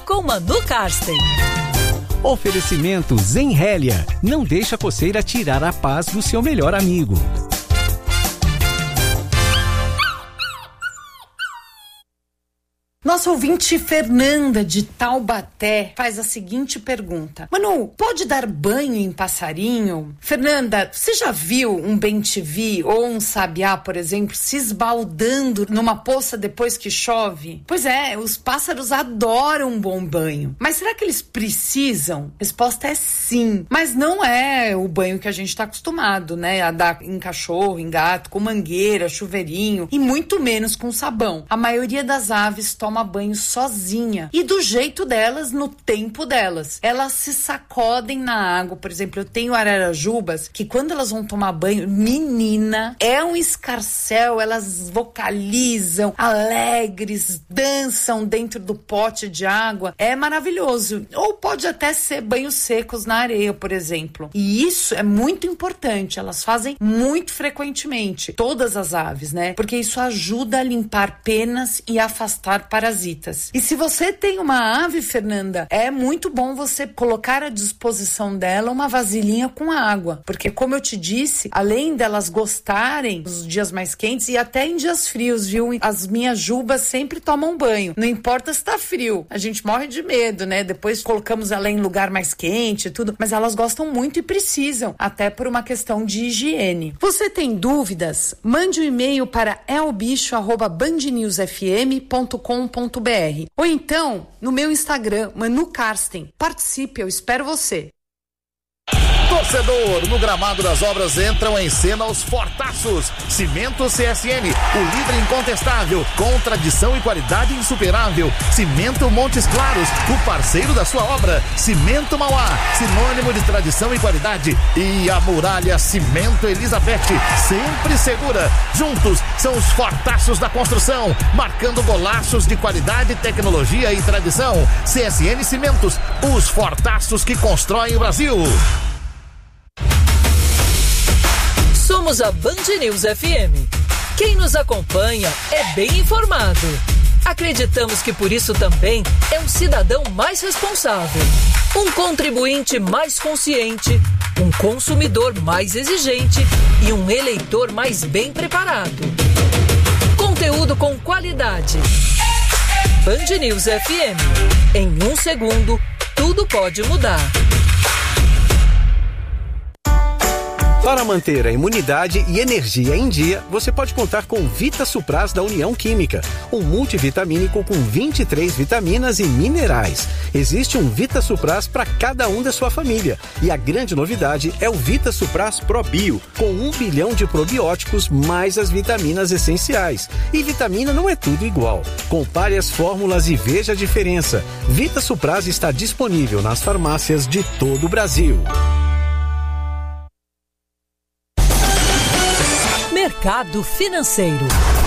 com Manu Karsten. Oferecimento Zenrélia. Não deixa a coceira tirar a paz do seu melhor amigo. Nossa ouvinte Fernanda de Taubaté faz a seguinte pergunta: Manu, pode dar banho em passarinho? Fernanda, você já viu um bem-te-vi ou um sabiá, por exemplo, se esbaldando numa poça depois que chove? Pois é, os pássaros adoram um bom banho. Mas será que eles precisam? A resposta é sim. Mas não é o banho que a gente está acostumado, né? A dar em cachorro, em gato, com mangueira, chuveirinho e muito menos com sabão. A maioria das aves toma banho sozinha e do jeito delas, no tempo delas. Elas se sacodem na água. Por exemplo, eu tenho ararajubas que quando elas vão tomar banho, menina, é um escarcéu, elas vocalizam, alegres, dançam dentro do pote de água. É maravilhoso. Ou pode até ser banhos secos na areia, por exemplo. E isso é muito importante. Elas fazem muito frequentemente. Todas as aves, né? Porque isso ajuda a limpar penas e afastar parasitas. E se você tem uma ave, Fernanda, é muito bom você colocar à disposição dela uma vasilhinha com água, porque como eu te disse, além delas gostarem dos dias mais quentes e até em dias frios, viu? As minhas jubas sempre tomam banho, não importa se tá frio, a gente morre de medo, né? Depois colocamos ela em lugar mais quente e tudo, mas elas gostam muito e precisam, até por uma questão de higiene. Você tem dúvidas? Mande um e-mail para elbicho@bandnewsfm.com.br ou então no meu Instagram, Manu Karsten. Participe, eu espero você. Torcedor, no gramado das obras entram em cena os fortaços. Cimento CSN, o líder incontestável, com tradição e qualidade insuperável. Cimento Montes Claros, o parceiro da sua obra. Cimento Mauá, sinônimo de tradição e qualidade. E a Muralha Cimento Elizabeth, sempre segura. Juntos são os fortaços da construção, marcando golaços de qualidade, tecnologia e tradição. CSN Cimentos, os fortaços que constroem o Brasil. Somos a Band News FM. Quem nos acompanha é bem informado. Acreditamos que por isso também é um cidadão mais responsável, um contribuinte mais consciente, um consumidor mais exigente e um eleitor mais bem preparado. Conteúdo com qualidade. Band News FM. Em 1 segundo, tudo pode mudar. Para manter a imunidade e energia em dia, você pode contar com Vita Supras da União Química, um multivitamínico com 23 vitaminas e minerais. Existe um Vita Supras para cada um da sua família. E a grande novidade é o Vita Supras Pro Bio, com 1 bilhão de probióticos mais as vitaminas essenciais. E vitamina não é tudo igual. Compare as fórmulas e veja a diferença. Vita Supras está disponível nas farmácias de todo o Brasil. Mercado financeiro.